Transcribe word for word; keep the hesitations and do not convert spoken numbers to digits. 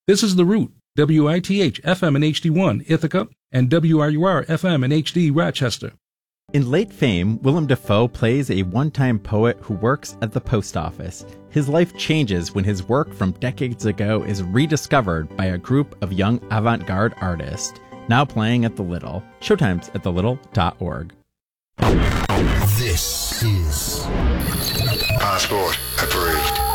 This is The Root, W I T H F M in H D one, Ithaca, and W R U R F M in H D, Rochester. In late fame, Willem Dafoe plays a one-time poet who works at the post office. His life changes when his work from decades ago is rediscovered by a group of young avant-garde artists, now playing at the Little. Showtimes at the little dot org. This is Passport Approved.